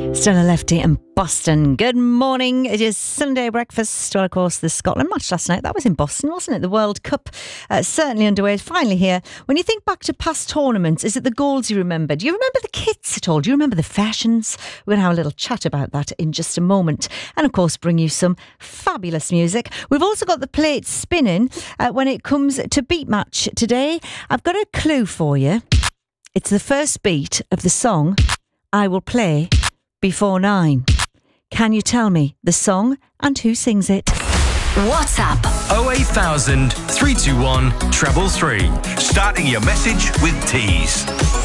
Stella Lefty and Boston. Good morning. It is Sunday breakfast. Well, of course, the Scotland match last night, that was in Boston, wasn't it? The World Cup certainly underway. It's finally here. When you think back to past tournaments, is it the goals you remember? Do you remember the kits at all? Do you remember the fashions? We're going to have a little chat about that in just a moment. And, of course, bring you some fabulous music. We've also got the plates spinning when it comes to Beat Match today. I've got a clue for you. It's the first beat of the song I will play before 9. Can you tell me the song and who sings it? WhatsApp 08000 321 333. Starting your message with Tees.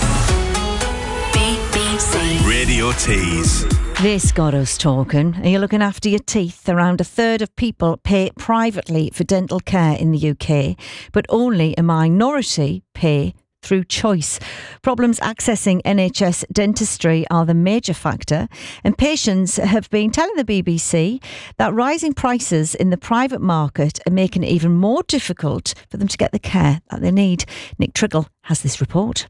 BBC Radio Tees. This got us talking. Are you looking after your teeth? Around a third of people pay privately for dental care in the UK, but only a minority pay through choice. Problems accessing NHS dentistry are the major factor, and patients have been telling the BBC that rising prices in the private market are making it even more difficult for them to get the care that they need. Nick Triggle has this report.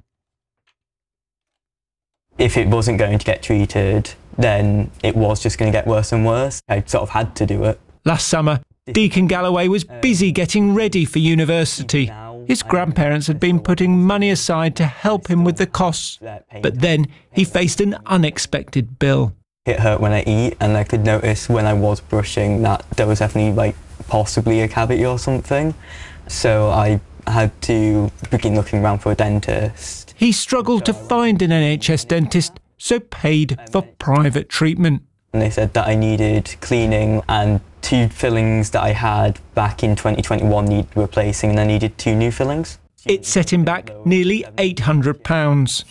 If it wasn't going to get treated, then it was just going to get worse and worse. I sort of had to do it. Last summer, Deacon Galloway was busy getting ready for university. His grandparents had been putting money aside to help him with the costs, but then he faced an unexpected bill. It hurt when I eat, and I could notice when I was brushing that there was definitely possibly a cavity or something. So I had to begin looking around for a dentist. He struggled to find an NHS dentist, so paid for private treatment. And they said that I needed cleaning, and 2 fillings that I had back in 2021 needed replacing, and I needed 2 new fillings. It set him back nearly £800.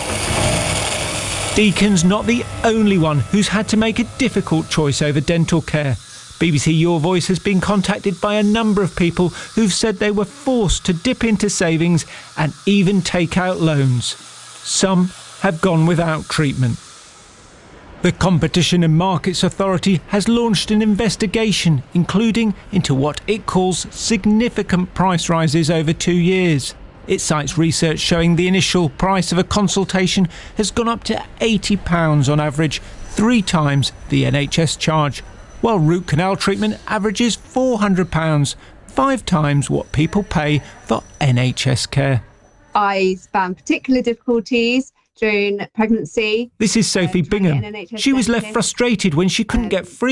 Deacon's not the only one who's had to make a difficult choice over dental care. BBC Your Voice has been contacted by a number of people who've said they were forced to dip into savings and even take out loans. Some have gone without treatment. The Competition and Markets Authority has launched an investigation, including into what it calls significant price rises over 2 years. It cites research showing the initial price of a consultation has gone up to £80 on average, 3 times the NHS charge, while root canal treatment averages £400, 5 times what people pay for NHS care. I found particular difficulties during pregnancy. This is Sophie Bingham. She was left frustrated when she couldn't get free